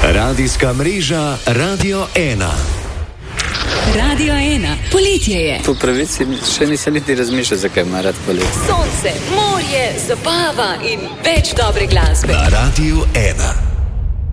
Radijska mreža Radio 1. Radio 1, poletje je. Po pravici še nisem niti razmišljal, zakaj ima rad poletje. Sonce, morje, zabava in več dobre glasbe. Na Radio 1.